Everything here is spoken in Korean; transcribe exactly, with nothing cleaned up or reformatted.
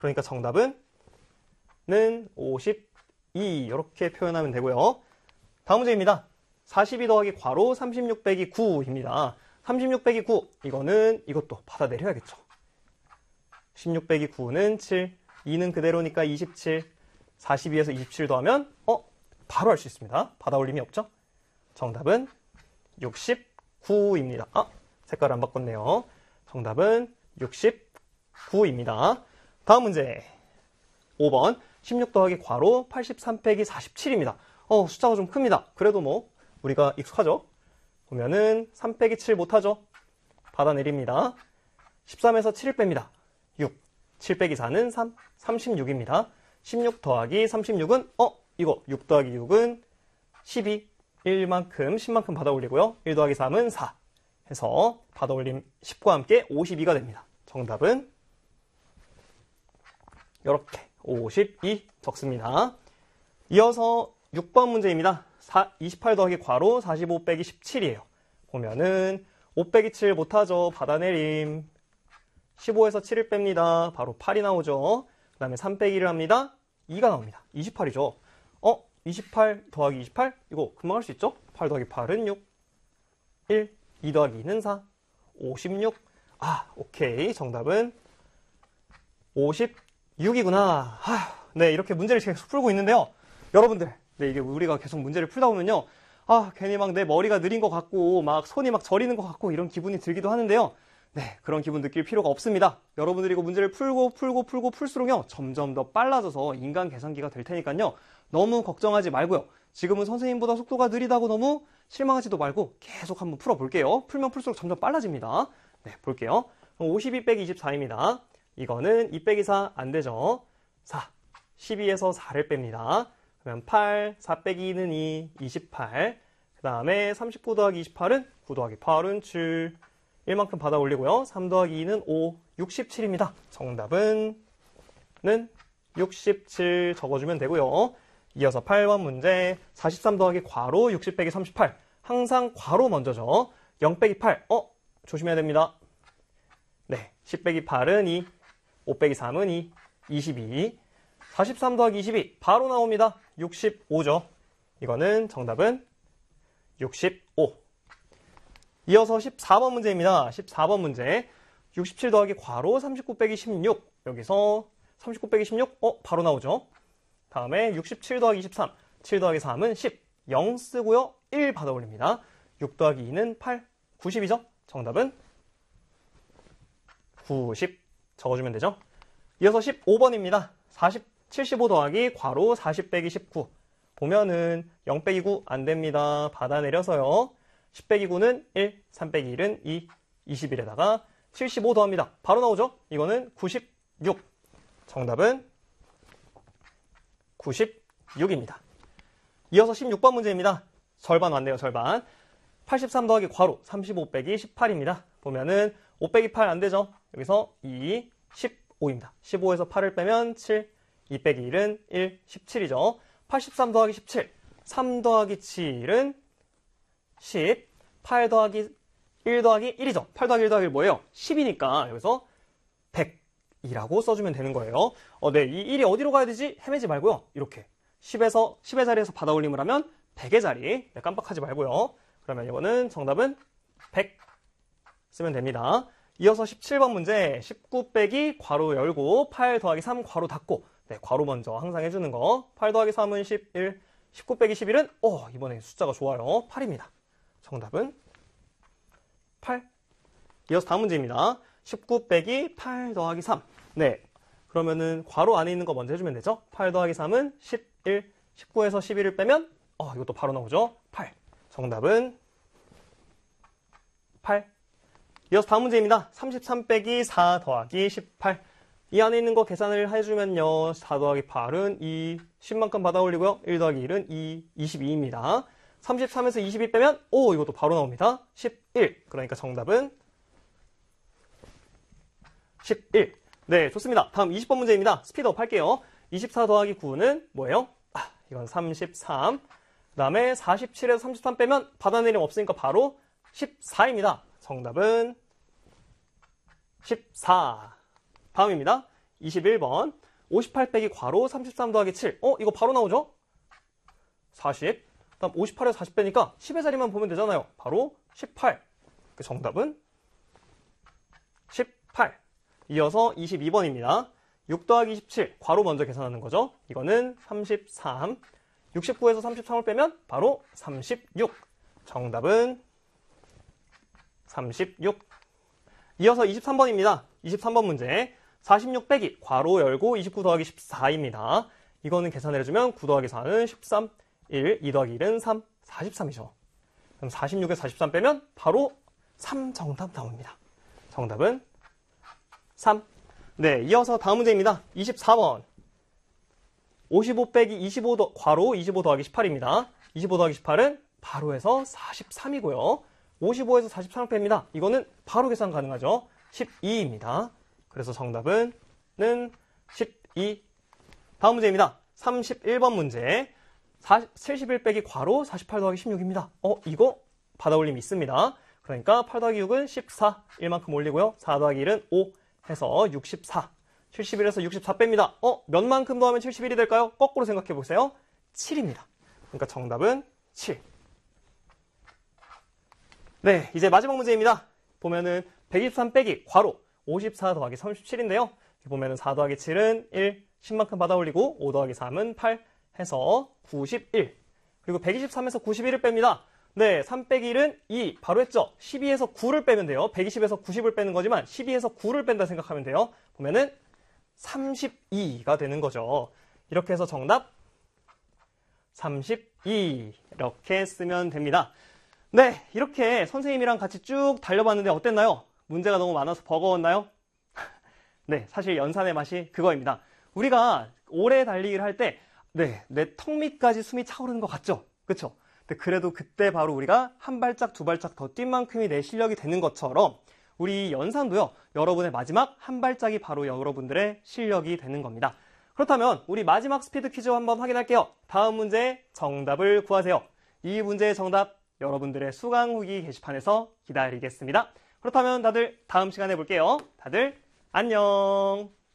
그러니까 정답은 는 오십이 이렇게 표현하면 되고요. 다음 문제입니다. 사십이 더하기 괄호 삼십육 빼기 구입니다. 삼십육 빼기 구, 이거는 이것도 받아내려야겠죠. 십육 빼기 구는 칠, 이는 그대로니까 이십칠, 사십이에서 이십칠 더하면 어? 바로 할 수 있습니다. 받아올림이 없죠? 정답은 육십구입니다. 아, 색깔을 안 바꿨네요. 정답은 육십구입니다. 다음 문제 오 번 십육 더하기 괄호 팔십삼 빼기 사십칠입니다. 어, 숫자가 좀 큽니다. 그래도 뭐 우리가 익숙하죠? 보면은 삼 빼기 칠 못하죠? 받아내립니다. 십삼에서 칠을 뺍니다. 육, 칠 빼기 사는 삼, 삼십육입니다. 십육 더하기 삼십육은 어? 이거 육 더하기 육은 십이, 일만큼, 십만큼 받아올리고요. 일 더하기 삼은 사 해서 받아올림 십과 함께 오십이가 됩니다. 정답은 이렇게 오십이 적습니다. 이어서 육 번 문제입니다. 이십팔 더하기 괄호 사십오 빼기 십칠이에요. 보면은 오 빼기 칠 못하죠. 받아내림. 십오에서 칠을 뺍니다. 바로 팔이 나오죠. 그 다음에 삼 빼기를 합니다. 이가 나옵니다. 이십팔이죠. 어? 이십팔 더하기 이십팔? 이거 금방 할 수 있죠? 팔 더하기 팔은 육, 일, 이 더하기 이는 사, 오십육. 아, 오케이. 정답은 오십육이구나. 아, 네, 이렇게 문제를 계속 풀고 있는데요. 여러분들, 네, 이게 우리가 계속 문제를 풀다 보면요. 아, 괜히 막 내 머리가 느린 것 같고, 막 손이 막 저리는 것 같고, 이런 기분이 들기도 하는데요. 네, 그런 기분 느낄 필요가 없습니다. 여러분들이 이거 문제를 풀고 풀고 풀고 풀수록요, 점점 더 빨라져서 인간 계산기가 될 테니까요. 너무 걱정하지 말고요. 지금은 선생님보다 속도가 느리다고 너무 실망하지도 말고 계속 한번 풀어볼게요. 풀면 풀수록 점점 빨라집니다. 네, 볼게요. 오십이 빼기 이십사입니다. 이거는 이 빼기 사 안 되죠. 사, 십이에서 사를 뺍니다. 그러면 팔, 사 빼기 이는 이, 이십팔. 그 다음에 삼십구 더하기 이십팔은 구 더하기 팔은 칠. 일만큼 받아 올리고요. 삼 더하기 이는 오, 육십칠입니다. 정답은 는 육십칠 적어주면 되고요. 이어서 팔 번 문제. 사십삼 더하기 괄호 육십 빼기 삼십팔. 항상 괄호 먼저죠. 영 빼기 팔. 어? 조심해야 됩니다. 네, 십 빼기 팔은 이, 오 빼기 삼은 이, 이십이. 사십삼 더하기 이십이 바로 나옵니다. 육십오죠. 이거는 정답은 육십오. 이어서 십사 번 문제입니다. 십사 번 문제. 육십칠 더하기 괄호 삼십구 빼기 십육. 여기서 삼십구 빼기 십육, 어? 바로 나오죠. 다음에 육십칠 더하기 이십삼. 칠 더하기 삼은 십. 영 쓰고요. 일 받아 올립니다. 육 더하기 이는 팔. 구십이죠. 정답은 구십 적어주면 되죠. 이어서 십오 번입니다. 사십, 칠십오 더하기 괄호 사십 빼기 십구. 보면은 영 빼기 구 안 됩니다. 받아내려서요. 십 빼기 구는 일, 삼 빼기 일은 이, 이십일에다가 칠십오 더합니다. 바로 나오죠? 이거는 구십육. 정답은 구십육입니다. 이어서 십육 번 문제입니다. 절반 왔네요, 절반. 팔십삼 더하기 괄호 삼십오 빼기 십팔입니다. 보면은 오 빼기 팔 안 되죠? 여기서 이, 십오입니다. 십오에서 팔을 빼면 칠, 이 빼기 일은 일, 십칠이죠. 팔십삼 더하기 십칠, 삼 더하기 칠은 십, 팔 더하기 일 더하기 일이죠. 팔 더하기 일 더하기 일 뭐예요? 십이니까 여기서 백이라고 써주면 되는 거예요. 어, 네, 이 일이 어디로 가야 되지? 헤매지 말고요. 이렇게 십에서 십의 자리에서 받아 올림을 하면 백의 자리. 네, 깜빡하지 말고요. 그러면 이거는 정답은 백 쓰면 됩니다. 이어서 십칠 번 문제. 십구 빼기 괄호 열고 팔 더하기 삼 괄호 닫고. 네, 괄호 먼저 항상 해주는 거. 팔 더하기 삼은 십일, 십구 빼기 십일은 어, 이번에 숫자가 좋아요. 팔입니다. 정답은 팔. 이어서 다음 문제입니다. 십구 빼기 팔 더하기 삼. 네, 그러면은 괄호 안에 있는 거 먼저 해주면 되죠. 팔 더하기 삼은 십일, 십구에서 십일을 빼면 어, 이것도 바로 나오죠. 팔. 정답은 팔. 이어서 다음 문제입니다. 삼십삼 빼기 사 더하기 십팔. 이 안에 있는 거 계산을 해주면요. 사 더하기 팔은 이, 십만큼 받아 올리고요. 일 더하기 일은 이, 이십이입니다. 삼십삼에서 이십이 빼면 오, 이것도 바로 나옵니다. 십일. 그러니까 정답은 십일. 네, 좋습니다. 다음 이십 번 문제입니다. 스피드업 할게요. 이십사 더하기 구는 뭐예요? 아, 이건 삼십삼. 그 다음에 사십칠에서 삼십삼 빼면 받아내림 없으니까 바로 십사입니다. 정답은 십사. 다음입니다. 이십일 번. 오십팔 빼기 괄호 삼십삼 더하기 칠. 어, 이거 바로 나오죠? 사십. 다음 오십팔에서 사십 빼니까 십의 자리만 보면 되잖아요. 바로 십팔. 그 정답은 십팔. 이어서 이십이 번입니다. 육 더하기 이십칠. 괄호 먼저 계산하는 거죠. 이거는 삼십삼. 육십구에서 삼십삼을 빼면 바로 삼십육. 정답은 삼십육. 이어서 이십삼 번입니다. 이십삼 번 문제. 사십육 빼기 괄호 열고 이십구 더하기 십사입니다. 이거는 계산해주면 구 더하기 사는 십삼, 일, 이 더하기 일은 삼, 사십삼이죠. 그럼 사십육에서 사십삼 빼면 바로 삼 정답 나옵니다. 정답은 삼. 네, 이어서 다음 문제입니다. 이십사 번. 오십오 빼기 이십오 더, 괄호 이십오 더하기 십팔입니다. 이십오 더하기 십팔은 바로 해서 사십삼이고요. 오십오에서 사십삼을 뺍니다. 이거는 바로 계산 가능하죠. 십이입니다. 그래서 정답은 십이. 다음 문제입니다. 삼십일 번 문제. 칠십일 빼기 괄호 사십팔 더하기 십육입니다. 어, 이거 받아올림이 있습니다. 그러니까 팔 더하기 육은 십사. 일만큼 올리고요. 사 더하기 일은 오 해서 육십사. 칠십일에서 육십사 뺍니다. 어, 몇만큼 더하면 칠십일이 될까요? 거꾸로 생각해 보세요. 칠입니다. 그러니까 정답은 칠. 네, 이제 마지막 문제입니다. 보면은 백이십삼 빼기 괄호 오십사 더하기 삼십칠인데요. 보면은 사 더하기 칠은 일, 십만큼 받아 올리고 오 더하기 삼은 팔 해서 구십일. 그리고 백이십삼에서 구십일을 뺍니다. 네, 삼 빼기 일은 이. 바로 했죠? 십이에서 구를 빼면 돼요. 백이십에서 구십을 빼는 거지만 십이에서 구를 뺀다 생각하면 돼요. 보면은 삼십이가 되는 거죠. 이렇게 해서 정답 삼십이. 이렇게 쓰면 됩니다. 네, 이렇게 선생님이랑 같이 쭉 달려봤는데 어땠나요? 문제가 너무 많아서 버거웠나요? 네, 사실 연산의 맛이 그거입니다. 우리가 오래 달리기를 할 때, 네, 내 턱 밑까지 숨이 차오르는 것 같죠? 그쵸? 근데 그래도 그때 바로 우리가 한 발짝, 두 발짝 더 뛴 만큼이 내 실력이 되는 것처럼 우리 연산도요, 여러분의 마지막 한 발짝이 바로 여러분들의 실력이 되는 겁니다. 그렇다면 우리 마지막 스피드 퀴즈 한번 확인할게요. 다음 문제의 정답을 구하세요. 이 문제의 정답 여러분들의 수강 후기 게시판에서 기다리겠습니다. 그렇다면 다들 다음 시간에 볼게요. 다들 안녕.